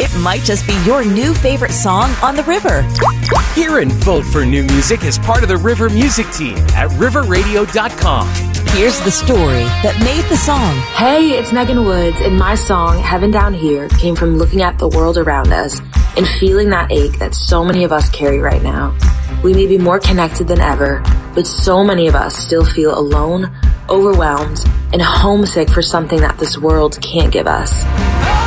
it might just be your new favorite song on the river. Hear and vote for new music as part of the River Music Team at riverradio.com. Here's the story that made the song. Hey, it's Megan Woods, and my song, Heaven Down Here, came from looking at the world around us and feeling that ache that so many of us carry right now. We may be more connected than ever, but so many of us still feel alone, overwhelmed, and homesick for something that this world can't give us.